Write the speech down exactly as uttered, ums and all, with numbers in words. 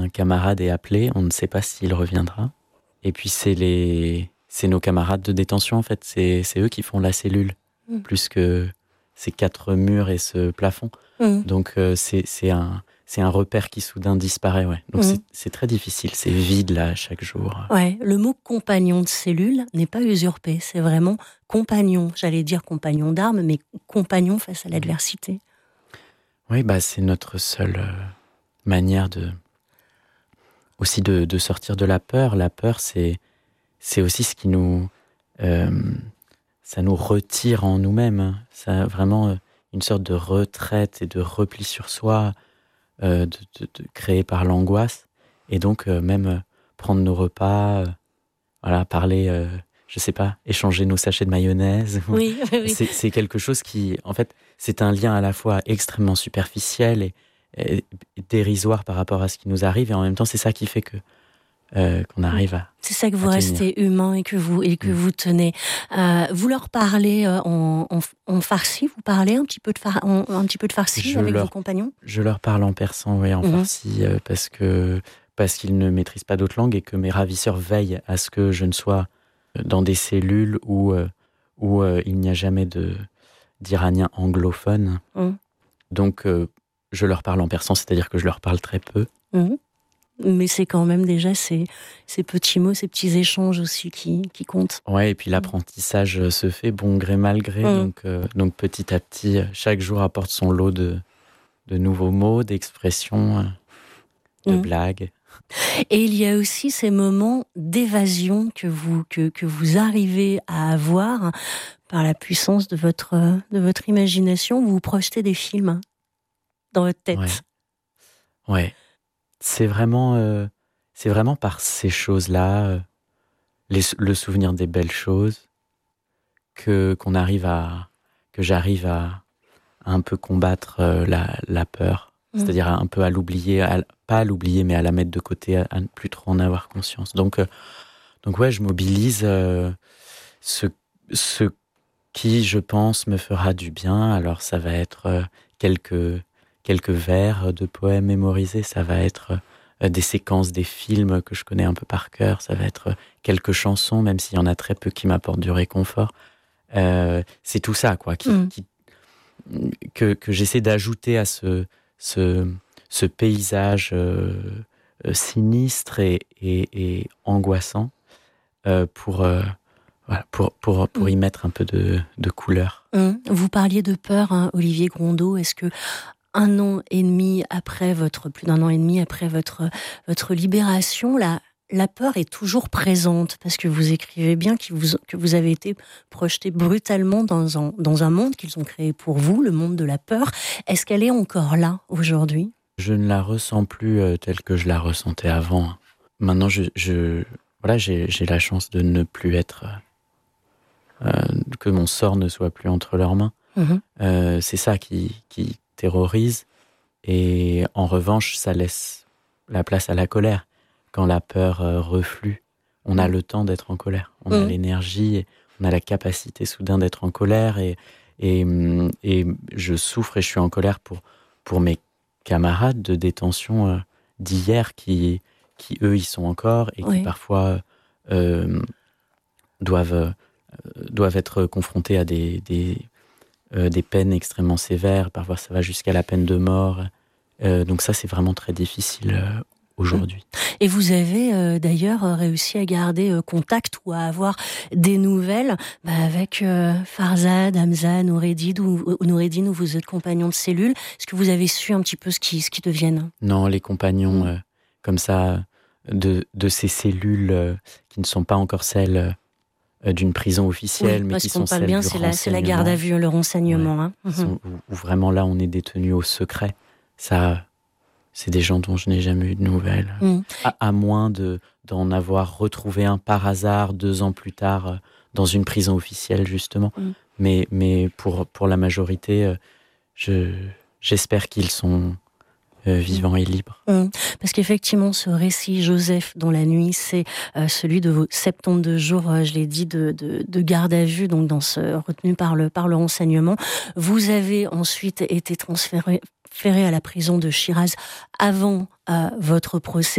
Un camarade est appelé, on ne sait pas s'il reviendra. Et puis c'est les, c'est nos camarades de détention en fait, c'est, c'est eux qui font la cellule, mmh. plus que ces quatre murs et ce plafond. Mmh. Donc euh, c'est, c'est un, c'est un repère qui soudain disparaît, ouais. Donc mmh. c'est, c'est très difficile, c'est vide là chaque jour. Ouais, le mot compagnon de cellule n'est pas usurpé, c'est vraiment compagnon. J'allais dire compagnon d'armes, mais compagnon face à l'adversité. Oui, bah c'est notre seule euh, manière de aussi de, de sortir de la peur. La peur, c'est c'est aussi ce qui nous euh, ça nous retire en nous-mêmes. Ça vraiment euh, une sorte de retraite et de repli sur soi, euh, de, de, de créé par l'angoisse. Et donc euh, même euh, prendre nos repas, euh, voilà, parler, euh, je sais pas, échanger nos sachets de mayonnaise. Oui, oui. C'est, c'est quelque chose qui, en fait, c'est un lien à la fois extrêmement superficiel et, et dérisoire par rapport à ce qui nous arrive, et en même temps, c'est ça qui fait que euh, qu'on arrive à. C'est ça que vous restez humain et que vous et que mmh. vous tenez. Euh, vous leur parlez en, en, en farsi, vous parlez un petit peu de far, en, un petit peu de farsi je avec leur, vos compagnons. Je leur parle en persan, oui, en mmh. farsi, euh, parce que parce qu'ils ne maîtrisent pas d'autres langues et que mes ravisseurs veillent à ce que je ne sois dans des cellules où euh, où euh, il n'y a jamais de d'Iraniens anglophones. Mmh. Donc euh, je leur parle en persan, c'est-à-dire que je leur parle très peu. Mmh. Mais c'est quand même déjà ces, ces petits mots, ces petits échanges aussi qui, qui comptent. Ouais, et puis l'apprentissage se fait bon gré mal gré, mmh. donc, euh, donc petit à petit, chaque jour apporte son lot de, de nouveaux mots, d'expressions, de mmh. blagues. Et il y a aussi ces moments d'évasion que vous, que, que vous arrivez à avoir par la puissance de votre, de votre imagination. Vous vous projetez des films dans votre tête. Ouais. ouais. C'est vraiment, euh, c'est vraiment par ces choses-là, euh, les, le souvenir des belles choses, que qu'on arrive à, que j'arrive à, à un peu combattre euh, la, la peur, mmh. c'est-à-dire à, un peu à l'oublier, à, pas à l'oublier, mais à la mettre de côté, à, à ne plus trop en avoir conscience. Donc, euh, donc ouais, je mobilise euh, ce, ce qui, je pense, me fera du bien. Alors ça va être euh, quelques quelques vers de poèmes mémorisés, ça va être euh, des séquences des films que je connais un peu par cœur, ça va être euh, quelques chansons, même s'il y en a très peu qui m'apportent du réconfort. Euh, c'est tout ça, quoi, qui, mmh. qui, que, que j'essaie d'ajouter à ce, ce, ce paysage euh, sinistre et, et, et angoissant euh, pour, euh, voilà, pour, pour, pour y mettre un peu de, de couleur. Mmh. Vous parliez de peur, hein, Olivier Grondeau. Est-ce que un an et demi après votre, plus d'un an et demi après votre, votre libération, la, la peur est toujours présente, parce que vous écrivez bien que vous, que vous avez été projeté brutalement dans un, dans un monde qu'ils ont créé pour vous, le monde de la peur. Est-ce qu'elle est encore là aujourd'hui ? Je ne la ressens plus euh, telle que je la ressentais avant. Maintenant, je, je, voilà, j'ai, j'ai la chance de ne plus être... Euh, que mon sort ne soit plus entre leurs mains. Mmh. Euh, c'est ça qui... qui terrorise, et en revanche ça laisse la place à la colère. Quand la peur euh, reflue, on a le temps d'être en colère, on mmh. a l'énergie, et on a la capacité soudain d'être en colère, et, et, et je souffre et je suis en colère pour, pour mes camarades de détention euh, d'hier qui, qui eux y sont encore et oui. qui parfois euh, doivent, euh, doivent être confrontés à des, des Euh, des peines extrêmement sévères, parfois ça va jusqu'à la peine de mort. Euh, donc ça, c'est vraiment très difficile euh, aujourd'hui. Et vous avez euh, d'ailleurs réussi à garder euh, contact ou à avoir des nouvelles bah, avec euh, Farzad, Hamza, Noureddine, ou, ou Noureddine, où vous êtes compagnons de cellule. Est-ce que vous avez su un petit peu ce qu'ils ce qui deviennent ? Non, les compagnons, mmh. euh, comme ça, de, de ces cellules euh, qui ne sont pas encore celles... Euh, d'une prison officielle, oui, mais qui sont celles bien, du c'est la, c'est la garde à vue, le renseignement. Ouais, hein. sont, où, où vraiment là, on est détenu au secret. Ça, c'est des gens dont je n'ai jamais eu de nouvelles. Mm. À, à moins de, d'en avoir retrouvé un par hasard deux ans plus tard dans une prison officielle, justement. Mm. Mais, mais pour, pour la majorité, je, j'espère qu'ils sont... Euh, vivant et libre. Mmh. Parce qu'effectivement, ce récit, Joseph, dans la nuit, c'est euh, celui de vos soixante-douze jours, euh, je l'ai dit, de, de, de garde à vue, donc dans ce, retenu par le, par le renseignement. Vous avez ensuite été transféré, transféré à la prison de Shiraz avant euh, votre procès.